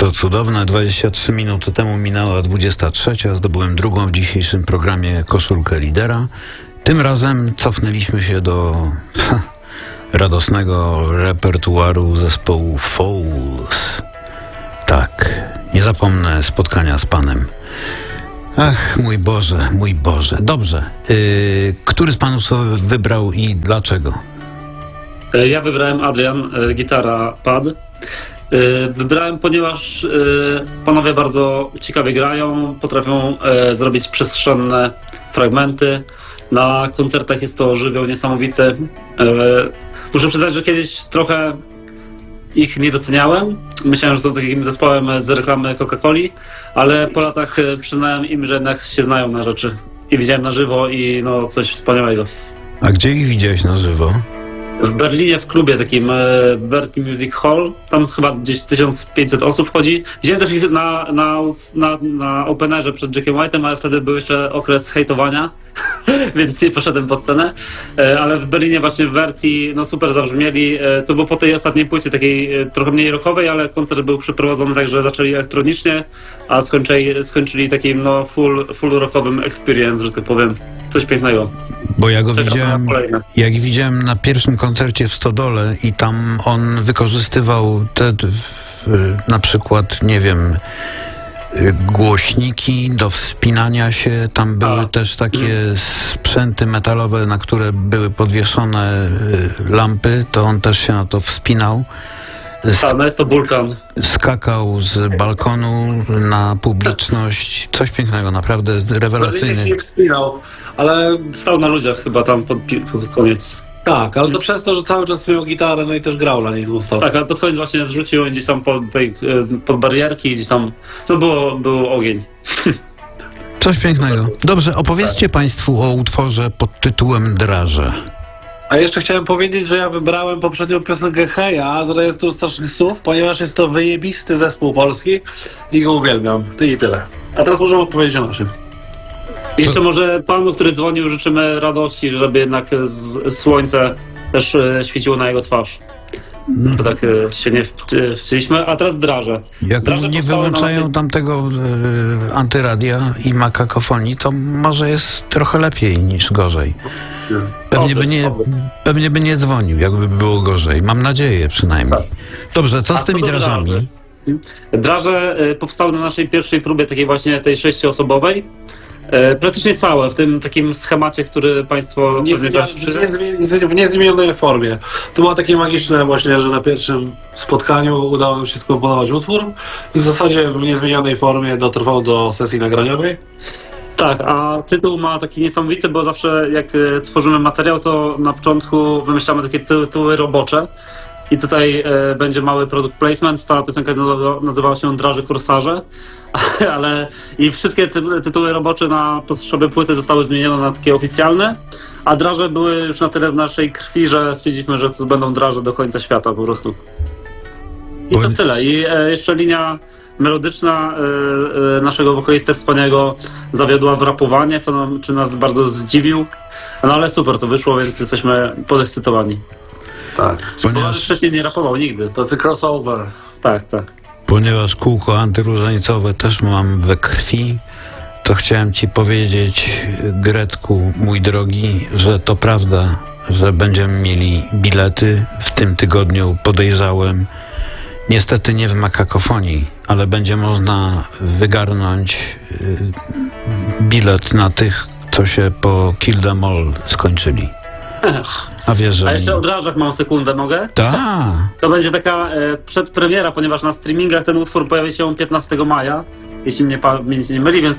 To cudowne. 23 minuty temu minęła 23. Zdobyłem drugą w dzisiejszym programie koszulkę lidera. Tym razem cofnęliśmy się do radosnego repertuaru zespołu Fouls. Tak, nie zapomnę spotkania z panem. Ach, mój Boże, mój Boże. Dobrze. Który z panów sobie wybrał i dlaczego? Ja wybrałem Adrian, gitara, pad. Wybrałem, ponieważ panowie bardzo ciekawie grają, potrafią zrobić przestrzenne fragmenty. Na koncertach jest to żywioł niesamowity. Muszę przyznać, że kiedyś trochę ich nie doceniałem. Myślałem, że są takim zespołem z reklamy Coca-Coli, ale po latach przyznałem im, że jednak się znają na rzeczy. I widziałem na żywo i no coś wspaniałego. A gdzie ich widziałeś na żywo? W Berlinie w klubie takim Verti Music Hall, tam chyba gdzieś 1500 osób wchodzi. Widziałem też ich na openerze przed Jackiem White'em, ale wtedy był jeszcze okres hejtowania, więc nie poszedłem pod scenę. Ale w Berlinie właśnie w Verti no super zabrzmieli. To było po tej ostatniej płycie, takiej trochę mniej rockowej, ale koncert był przeprowadzony tak, że zaczęli elektronicznie, a skończyli takim no full rockowym experience, że tak powiem. Coś pięknego. Bo ja go widziałem na pierwszym koncercie w Stodole i tam on wykorzystywał na przykład, nie wiem, głośniki do wspinania się. Tam były też takie sprzęty metalowe, na które były podwieszone lampy. To on też się na to wspinał. No jest to wulkan. Skakał z balkonu na publiczność. Coś pięknego, naprawdę rewelacyjny. Nie wspinał, ale stał na ludziach chyba tam pod koniec. Tak, ale to przez to, że cały czas swoją gitarę, no i też grał na niej non-stop. Tak, a pod koniec właśnie zrzucił gdzieś tam pod barierki, gdzieś tam, no był ogień. Coś pięknego. Dobrze, opowiedzcie państwu o utworze pod tytułem Draże. A jeszcze chciałem powiedzieć, że ja wybrałem poprzednią piosenkę Heja z rejestru Strasznych Słów, ponieważ jest to wyjebisty zespół polski i go uwielbiam. I tyle. A teraz możemy odpowiedzieć o naszym. Jeszcze może panu, który dzwonił, życzymy radości, żeby jednak słońce też świeciło na jego twarz. Bo tak się nie wcieliśmy. A teraz Draże. Jak Draże nie wyłączają tamtego antyradia i ma kakofonii, to może jest trochę lepiej niż gorzej. Pewnie by nie dzwonił, jakby było gorzej. Mam nadzieję przynajmniej. Dobrze, co z tymi drażami? Draże powstały na naszej pierwszej próbie, takiej właśnie tej 6-osobowej. Praktycznie całe, w tym takim schemacie, który państwo... W niezmienionej formie. To było takie magiczne właśnie, że na pierwszym spotkaniu udało mi się skomponować utwór i w zasadzie w niezmienionej formie dotrwał do sesji nagraniowej. Tak, a tytuł ma taki niesamowity, bo zawsze jak tworzymy materiał, to na początku wymyślamy takie tytuły robocze. I tutaj będzie mały product placement. Ta piosenka nazywała się Draże Korsarze, ale i wszystkie tytuły robocze na potrzeby płyty zostały zmienione na takie oficjalne, a draże były już na tyle w naszej krwi, że stwierdziliśmy, że to będą draże do końca świata po prostu. I to tyle. I jeszcze linia melodyczna naszego wokalisty wspaniałego zawiodła w rapowanie, czy nas bardzo zdziwił. No ale super to wyszło, więc jesteśmy podekscytowani. Tak, ponieważ wcześniej nie rapował nigdy. To jest crossover. Tak. Ponieważ kółko antyróżańcowe też mam we krwi, to chciałem ci powiedzieć, Gretku, mój drogi, że to prawda, że będziemy mieli bilety w tym tygodniu, podejrzałem. Niestety nie w Makakofonii, ale będzie można wygarnąć bilet na tych, co się po Kill Them All skończyli. A wiesz, że... A jeszcze o drażach mam sekundę, mogę? Tak. To będzie taka przedpremiera, ponieważ na streamingach ten utwór pojawi się 15 maja, jeśli mnie pamięć nie myli, więc